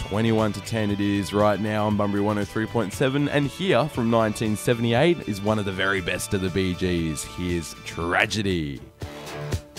21 to 10 it is right now on Bunbury 103.7, and here from 1978 is one of the very best of the Bee Gees. Here's Tragedy.